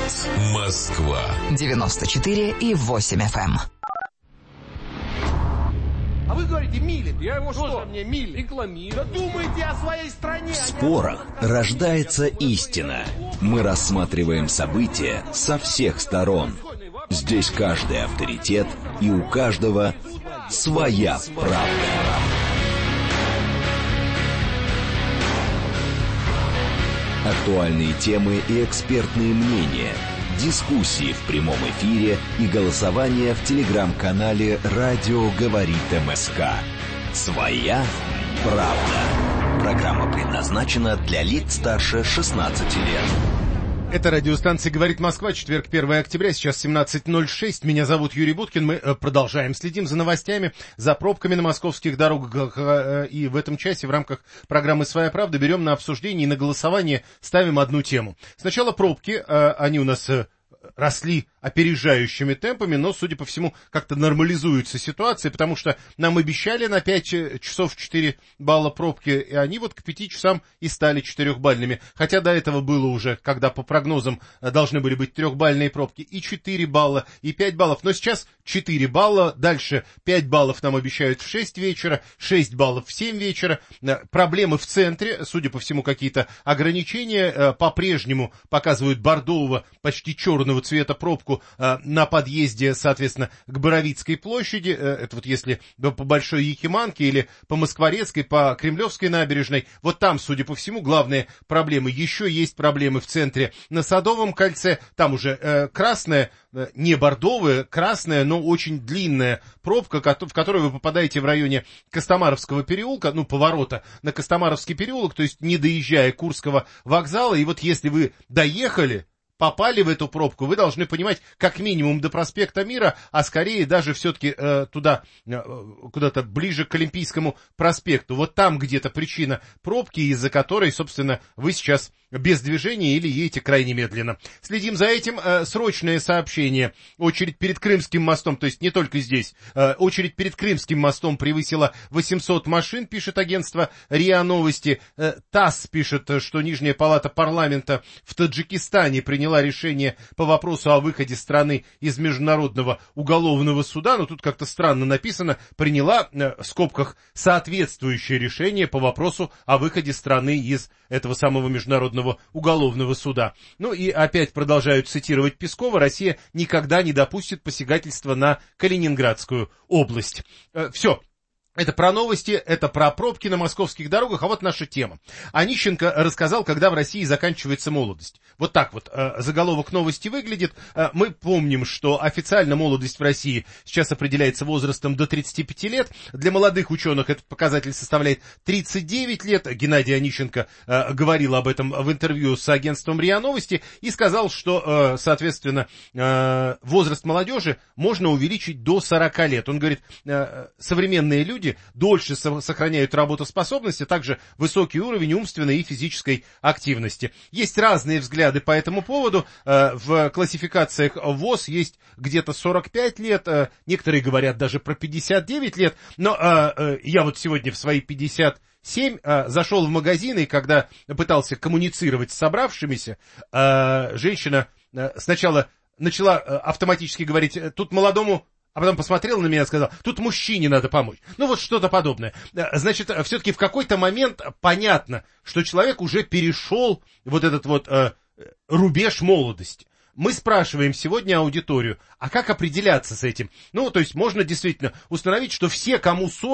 голос. Москва. 94,8 FM. А вы говорите, Милин. Я его что? Мне Милин? Рекламирую. Да думайте о своей стране. В спорах рождается истина. Мы рассматриваем события со всех сторон. Здесь каждый авторитет, и у каждого своя правда. Актуальные темы и экспертные мнения, дискуссии в прямом эфире и голосование в телеграм-канале «Радио говорит МСК». «Своя правда». Программа предназначена для лиц старше 16 лет. Это радиостанция «Говорит Москва», четверг, 1 октября, сейчас 17:06. Меня зовут Юрий Буткин. Мы продолжаем. Следим за новостями, за пробками на московских дорогах. И в этом часе в рамках программы «Своя правда» берем на обсуждение и на голосование ставим одну тему. Сначала пробки, они у нас росли опережающими темпами, но, судя по всему, как-то нормализуется ситуация, потому что нам обещали на 5 часов 4 балла пробки, и они вот к 5 часам и стали 4-бальными. Хотя до этого было уже, когда по прогнозам должны были быть 3-бальные пробки, и 4 балла, и 5 баллов. Но сейчас 4 балла, дальше 5 баллов нам обещают в 6 вечера, 6 баллов в 7 вечера. Проблемы в центре, судя по всему, какие-то ограничения. По-прежнему показывают бордового, почти черного цвета пробку на подъезде, соответственно, к Боровицкой площади. Это вот если по Большой Якиманке или по Москворецкой, по Кремлевской набережной. Вот там, судя по всему, главные проблемы. Еще есть проблемы в центре на Садовом кольце. Там уже красная, не бордовая, красная, но очень длинная пробка, в которую вы попадаете в районе Костомаровского переулка, ну, поворота на Костомаровский переулок, то есть не доезжая Курского вокзала. И вот если вы доехали, попали в эту пробку, вы должны понимать как минимум до проспекта Мира, а скорее даже все-таки туда, куда-то ближе к Олимпийскому проспекту. Вот там где-то причина пробки, из-за которой, собственно, вы сейчас без движения или едете крайне медленно. Следим за этим. Срочное сообщение. Очередь перед Крымским мостом, то есть не только здесь. Очередь перед Крымским мостом превысила 800 машин, пишет агентство РИА Новости. ТАСС пишет, что Нижняя палата парламента в Таджикистане приняла решение по вопросу о выходе страны из Международного уголовного суда. Но тут как-то странно написано. Приняла, в скобках, соответствующее решение по вопросу о выходе страны из этого самого Международного уголовного суда. Ну и опять продолжают цитировать Пескова: Россия никогда не допустит посягательства на Калининградскую область. Все. Это про новости, это про пробки на московских дорогах, а вот наша тема. Онищенко рассказал, когда в России заканчивается молодость. Вот так вот заголовок новости выглядит. Мы помним, что официально молодость в России сейчас определяется возрастом до 35 лет. Для молодых ученых этот показатель составляет 39 лет. Геннадий Онищенко говорил об этом в интервью с агентством РИА Новости и сказал, что, соответственно, возраст молодежи можно увеличить до 40 лет. Он говорит, современные люди дольше сохраняют работоспособность, а также высокий уровень умственной и физической активности. Есть разные взгляды по этому поводу. В классификациях ВОЗ есть где-то 45 лет, некоторые говорят даже про 59 лет, но я вот сегодня в свои 57 зашел в магазин, и когда пытался коммуницировать с собравшимися, женщина сначала начала автоматически говорить: тут молодому, а потом посмотрел на меня и сказал: тут мужчине надо помочь. Ну вот что-то подобное. Значит, все-таки в какой-то момент понятно, что человек уже перешел вот этот вот рубеж молодости. Мы спрашиваем сегодня аудиторию, а как определяться с этим? Ну, то есть можно действительно установить, что все, кому 40,